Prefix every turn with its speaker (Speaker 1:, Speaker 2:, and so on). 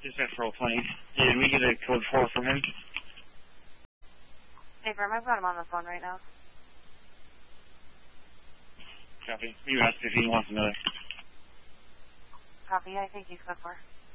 Speaker 1: Dispatch roll 20. Did we get a code 4 from him?
Speaker 2: Hey, Brim, I've got him on the phone right now.
Speaker 1: Copy. You asked if he wants another.
Speaker 2: Copy, I think he's good for.